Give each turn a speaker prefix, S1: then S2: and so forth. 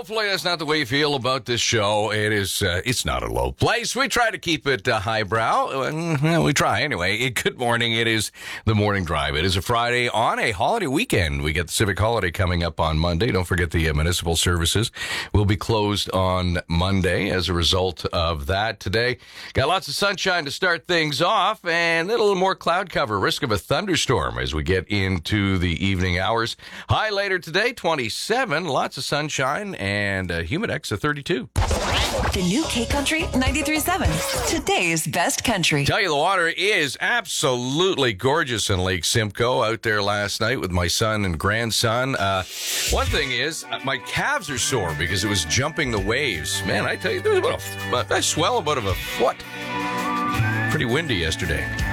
S1: hopefully that's not the way you feel about this show. It is, it's not a low place. We try to keep it highbrow, and we try anyway. Good morning. It is the Morning Drive. It is a Friday on a holiday weekend. We get the civic holiday coming up on Monday. Don't forget the municipal services will be closed on Monday as a result of that. Today, got lots of sunshine to start things off, and a little more cloud cover. Risk of a thunderstorm as we get into the evening hours. High later today, 27. Lots of sunshine and humidex of 32.
S2: The new K-Country 93.7. Today's best country.
S1: Tell you, the water is absolutely gorgeous in Lake Simcoe. Out there last night with my son and grandson. One thing is, my calves are sore because it was jumping the waves. Man, I tell you, there was about a swell about of a foot. Pretty windy yesterday.